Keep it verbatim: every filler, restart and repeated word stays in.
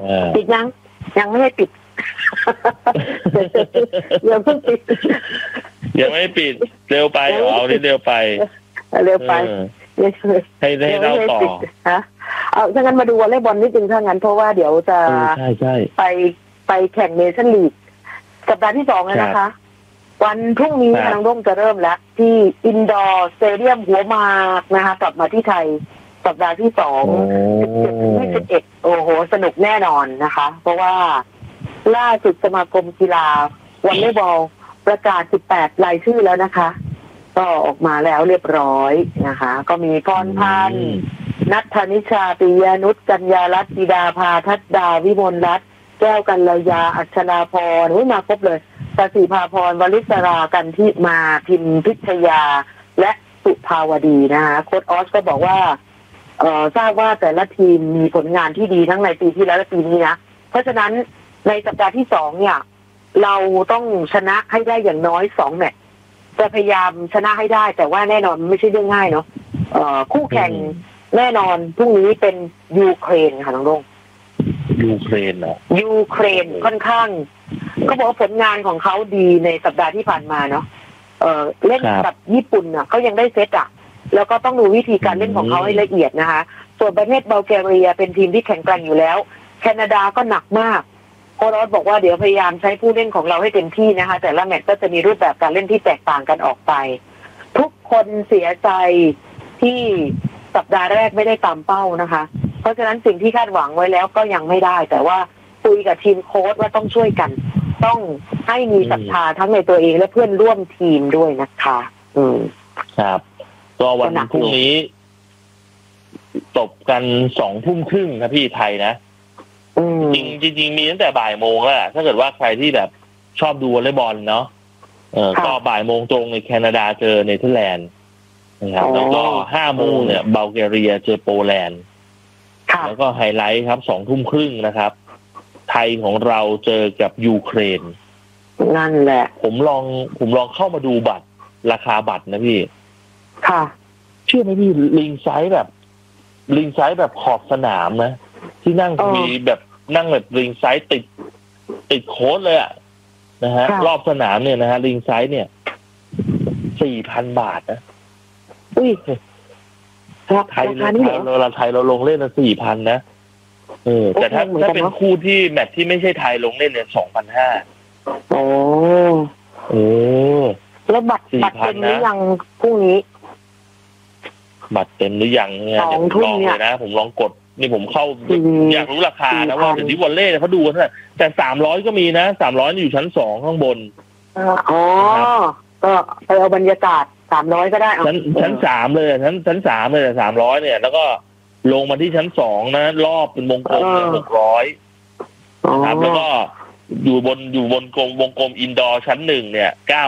ปิดยังยังไม่ให้ปิดยังเพิ่งปิดยังไม่ปิดเร็วไปเอาที่เร็วไปเร็วไปให้ได้เล่าต่อฮะเอาถ้างั้นมาดูวอลเลย์บอลนิดนึงถ้างั้นเพราะว่าเดี๋ยวจะใช่ใช่ไปไปแข่งเนชั่นลีกสัปดาห์ที่สองแล้วนะคะวันพรุ่งนี้ทางร่มจะเริ่มแล้วที่อินดอร์สเตเดียมหัวหมากนะคะกลับมาที่ไทยสัปดาห์ที่สองสิบเจ็ดถึงยี่สิบเอ็ดโอ้โหสนุกแน่นอนนะคะเพราะว่าล่าสุดสมาคมกีฬาวอลเลย์บอลประกาศสิบแปดรายชื่อแล้วนะคะก็ออกมาแล้วเรียบร้อยนะคะก็มีพรพันธ์นัทธนิชาปิยานุชกัญญารัตน์ธิดาภาทัศดาวิมลรัตน์แก้วกัลยาอัชราพรโอ้ยมาครบเลยตศิภาพรวลิศรากันที่มาพิมพิชยาและสุภาวดีนะคะโค้ชออสก็บอกว่าเอ่อทราบว่าแต่ละทีมมีผลงานที่ดีทั้งในปีที่แล้วและปีนี้นะเพราะฉะนั้นในสัปดาห์ที่สองเนี่ยเราต้องชนะให้ได้อย่างน้อยสองแมตช์จะพยายามชนะให้ได้แต่ว่าแน่นอนไม่ใช่เรื่องง่ายเนาะเอ่อคู่แข่งแน่นอนพรุ่งนี้เป็นยูเครนค่ะน้องรงยูเครนเหรอยูเครนค่อนข้างเขาบอกว่าผลงานของเขาดีในสัปดาห์ที่ผ่านมาเนาะเอ่อเล่นกับญี่ปุ่นอ่ะเขายังได้เซตอ่ะแล้วก็ต้องดูวิธีการเล่นของเขาให้ละเอียดนะคะส่วนประเทศบัลแกเรียเป็นทีมที่แข็งแกร่งอยู่แล้วแคนาดาก็หนักมากโค้ชออสบอกว่าเดี๋ยวพยายามใช้ผู้เล่นของเราให้เต็มที่นะคะแต่ละแมตช์ก็จะมีรูปแบบการเล่นที่แตกต่างกันออกไปทุกคนเสียใจที่สัปดาห์แรกไม่ได้ตามเป้านะคะเพราะฉะนั้นสิ่งที่คาดหวังไว้แล้วก็ยังไม่ได้แต่ว่าคุยกับทีมโค้ชว่าต้องช่วยกันต้องให้มีศรัทธาทั้งในตัวเองและเพื่อนร่วมทีมด้วยนะคะอืมครับก็วันพรุ่งนี้ตบกันสองทุ่มครึ่งครับพี่ไทยนะจริงจริงมีตั้งแต่บ่ายโมงแล้วถ้าเกิดว่าใครที่แบบชอบดูวอลเลย์บอลเนาะเออก็บ่ายโมงตรงในแคนาดาเจอเนเธอร์แลนด์นะครับแล้วก็ห้าโมงเนี่ยบัลแกเรียเจอโปแลนด์แล้วก็ไฮไลท์ครับสองทุ่มครึ่งนะครับไทยของเราเจอกับยูเครนนั่นแหละผมลองผมลองเข้ามาดูบัตรราคาบัตรนะพี่ค่ะเชื่อไหมพี่ลิงไซส์แบบลิงไซส์แบบขอบสนามนะที่นั่งมีแบบนั่งแบบลิงไซส์ติดติดโค้ดเลยอ่ะนะฮะรอบสนามเนี่ยนะฮะลิงไซส์เนี่ยสี่พันบาทนะอุ้ยไทยเราเราไทยเราลงเล่นนะสี่พันนะเออแต่ถ้าถ้าเป็นคู่ที่แมตช์ที่ไม่ใช่ไทยลงเล่นเนี่ยสองพันห้าโอ้โอ้แล้วบัตรบัตรเต็มหรือยังพรุ่งนี้บัตรเต็มหรือยังเนี่ยผมลองเลยนะผมลองกดนี่ผมเข้าอยากรู้ราคานะว่าเดี๋ยวนี้วอลเล่เขาดูกันนะแต่สามร้อยก็มีนะสามร้อยอยู่ชั้นสองข้างบนอ๋อก็ไปเอาบรรยากาศสามร้อยก็ได้ชั้นชั้นสามเลยชั้นชั้นสามเลยสามร้อยเนี่ยแล้วก็ลงมาที่ชั้นสองนะรอบเป็นวงกลมเนี่ยหกร้อยนะครับแล้วก็อยู่บนอยู่บนกลมวงกลมอินดอร์ชั้นหนึ่งเนี่ยเก้า